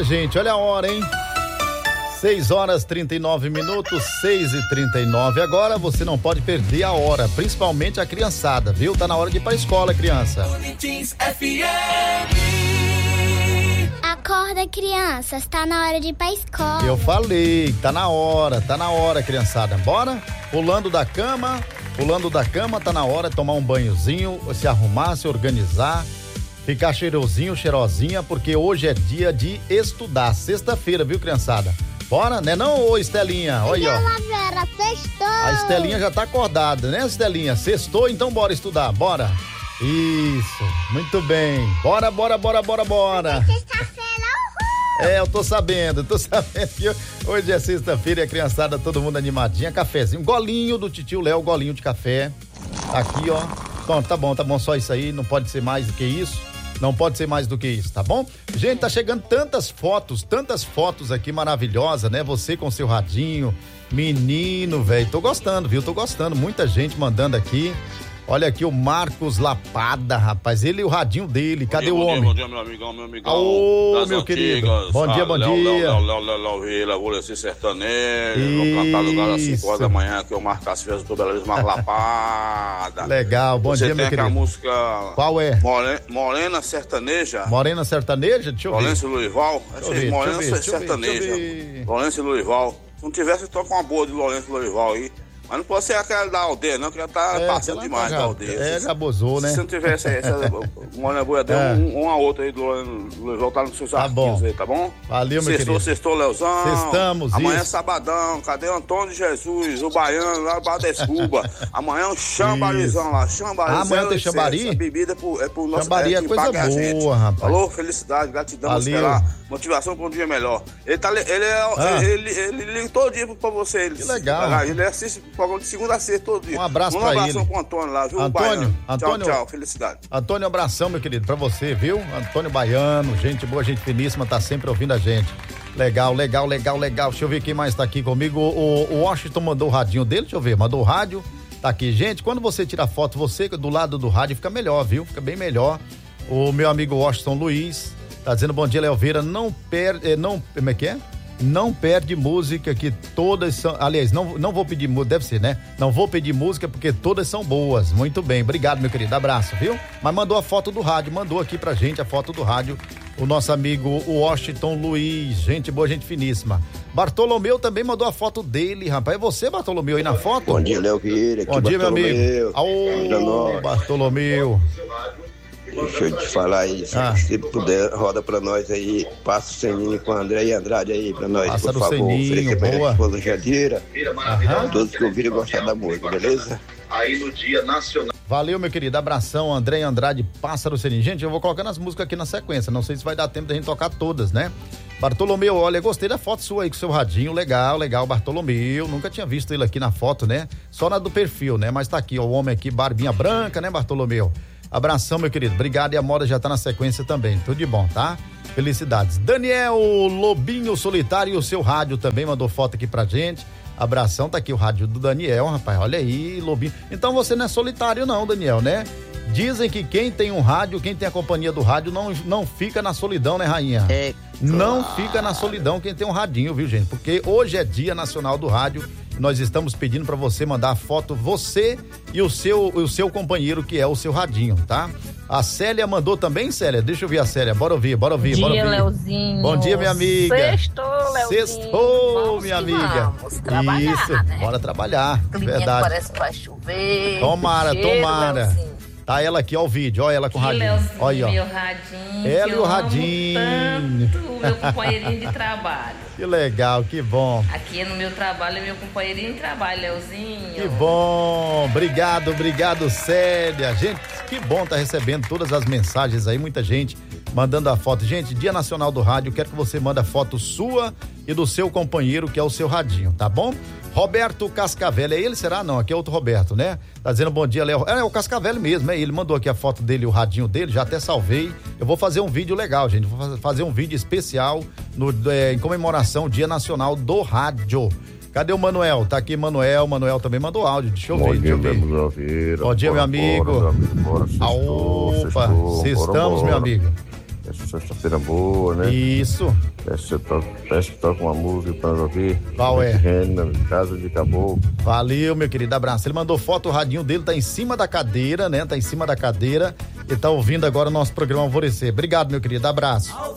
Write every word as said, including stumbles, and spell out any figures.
gente, olha a hora, hein? seis horas trinta e nove minutos, seis e trinta e nove. Agora você não pode perder a hora, principalmente a criançada, viu? Tá na hora de ir pra escola, criança. F M. Acorda, crianças, tá na hora de ir pra escola. Eu falei, tá na hora, tá na hora, criançada. Bora? Pulando da cama, pulando da cama, tá na hora de tomar um banhozinho, se arrumar, se organizar, ficar cheirosinho, cheirosinha, porque hoje é dia de estudar, sexta-feira, viu, criançada? Bora, né não, ô Estelinha? Olha aí, ó. Vera, sextou. A Estelinha já tá acordada, né, Estelinha? Sextou, então bora estudar, bora. Isso, muito bem. Bora, bora, bora, bora, bora. Sexta-feira, uhul. É, eu tô sabendo, tô sabendo que hoje é sexta-feira e a criançada, todo mundo animadinha, cafezinho, golinho do titio Léo, golinho de café. Tá aqui, ó. Então, tá bom, tá bom, só isso aí, não pode ser mais do que isso. Não pode ser mais do que isso, tá bom? Gente, tá chegando tantas fotos, tantas fotos aqui maravilhosas, né? Você com seu radinho, menino, velho. Tô gostando, viu? Tô gostando. Muita gente mandando aqui. Olha aqui o Marcos Lapada, rapaz. Ele e o radinho dele. Cadê dia, o bom homem? Dia, bom dia, meu amigão, meu amigão. Ô, meu antigas. querido. Bom dia, ah, bom Léo, dia. Léo, Léo, Léo, Léo Vila, vou ser sertanejo. Vou cantar lugar às cinco horas da manhã, que eu marco as festas do Belo Marcos Lapada. Legal, bom Você dia, meu tem querido. a música... Qual é? Morena, Morena Sertaneja. Morena Sertaneja? Deixa eu ver. Lourenço e Luival. Deixa eu ver, Morena deixa eu ver, deixa eu ver, Sertaneja. deixa eu ver. Lourenço e Luival. Se não tivesse, toca uma boa de Lourenço e Luival aí. Mas não pode ser aquela da aldeia, não, que já tá É, passando aquela demais já- da aldeia. é, já abusou, né? Se não tivesse essa Morena Boa, deu É. um, um a outra aí do Luival, tá nos seus Tá arquivos bom. aí, tá bom? Valeu, meu Sextou, querido. sextou, Leozão. Sextamos, Amanhã isso. é sabadão, cadê o Antônio Jesus, o baiano lá do Bar da Escuba? Amanhã é um chambarizão lá, chambarizão. Ah, amanhã tem essa- chambari? Essa bebida é pro, é pro nosso Chambari é que coisa paga a gente. boa, rapaz. Falou, felicidade, gratidão, Valeu. esperar. Motivação para um dia melhor. Ele, tá, li- ele, é, Ah. ele, ele, ele liga todo dia pra você. Ele, Que legal. Ele assiste o programa de segunda a sexta todo dia. Um abraço um pra abração ele. pro Antônio lá, viu? Antônio, Baiano. Antônio- Tchau, tchau, felicidade. Antônio, um abração, meu querido, pra você, viu? Antônio Baiano, gente boa, gente finíssima, tá sempre ouvindo a gente. Legal, legal, legal, legal. Deixa eu ver quem mais tá aqui comigo. O, o Washington mandou o radinho dele, deixa eu ver, mandou o rádio, tá aqui. Gente, quando você tira foto, você do lado do rádio fica melhor, viu? Fica bem melhor. O meu amigo Washington Luiz tá dizendo bom dia, Leoveira, não perde, não, como é que é? Não perde música, que todas são, aliás, não, não vou pedir música, deve ser, né? Não vou pedir música porque todas são boas. Muito bem, obrigado, meu querido, abraço, viu? Mas mandou a foto do rádio, mandou aqui pra gente a foto do rádio, o nosso amigo Washington Luiz, gente boa, gente finíssima. Bartolomeu também mandou a foto dele, rapaz, é você, Bartolomeu, aí na foto? Bom dia, Léo Vieira. Bom dia, meu amigo. Bartolomeu. Ô, Bartolomeu. Deixa eu te falar aí, se Ah. você puder, roda pra nós aí, passa o seninho com a André Andrade aí pra nós, Passa por do favor. seninho, Oferecer pra minha boa. esposa Jadira, Aham. todos que ouviram gostar da música, beleza? Aí no Dia Nacional. Valeu, meu querido. Abração, André Andrade, Pássaro Serim. Gente, eu vou colocando as músicas aqui na sequência. Não sei se vai dar tempo da gente tocar todas, né? Bartolomeu, olha, gostei da foto sua aí com o seu radinho. Legal, legal, Bartolomeu. Nunca tinha visto ele aqui na foto, né? Só na do perfil, né? Mas tá aqui, ó, o homem aqui, barbinha branca, né, Bartolomeu? Abração, meu querido. Obrigado. E a moda já tá na sequência também. Tudo de bom, tá? Felicidades. Daniel Lobinho Solitário, o seu rádio também mandou foto aqui pra gente. Abração, tá aqui o rádio do Daniel, rapaz. Olha aí, Lobinho. Então você não é solitário não, Daniel, né? Dizem que quem tem um rádio, quem tem a companhia do rádio, não, não fica na solidão, né, rainha? É. Não fica na solidão quem tem um radinho, viu, gente? Porque hoje é Dia Nacional do Rádio. Nós estamos pedindo pra você mandar a foto, você e o seu, o seu companheiro, que é o seu radinho, tá? A Célia mandou também, Célia? Deixa eu ver a Célia. Bora ouvir, bora ouvir, Bom bora dia, ouvir. Leozinho. Bom dia, minha amiga. Sextou, Leozinho. Sextou, Vamos minha que amiga. Vamos trabalhar, Isso, né? bora trabalhar. Climinha que Verdade. parece que vai chover. Tomara, que cheiro, tomara. Leozinho. Tá ela aqui, ó, o vídeo, ó, ela com o Que radinho. Leozinho, Olha aí, ó. meu radinho. Ela que e o eu amo radinho. tanto, meu companheirinho de trabalho. Que legal, que bom. Aqui no meu trabalho é meu companheirinho de trabalho, Leozinho. Que bom, obrigado, obrigado, Célia. Gente, que bom tá recebendo todas as mensagens aí, muita gente mandando a foto. Gente, Dia Nacional do Rádio, quero que você mande a foto sua e do seu companheiro, que é o seu radinho, tá bom? Roberto Cascavelli, é ele, será? Não, aqui é outro Roberto, né? Tá dizendo bom dia, Léo. É, é o Cascavelli mesmo, é ele, mandou aqui a foto dele, o radinho dele, já até salvei. Eu vou fazer um vídeo legal, gente, vou fazer um vídeo especial no, é, em comemoração Dia Nacional do Rádio. Cadê o Manuel? Tá aqui, Manuel. Manuel também mandou áudio. Deixa eu Bom ver. dia, Deixa eu ver. meu amigo. Bom dia, meu amigo. Bora, meu amigo. Bora, sextou, Opa, sextou, sextamos, bora, meu bora. amigo. Essa sexta-feira boa, né? Isso. Peço que toque uma música pra nós ouvir. Qual é? Renner, Casa de Caboclo. Valeu, meu querido, abraço. Ele mandou foto, o radinho dele tá em cima da cadeira, né? Tá em cima da cadeira e tá ouvindo agora o nosso programa Alvorecer. Obrigado, meu querido, abraço.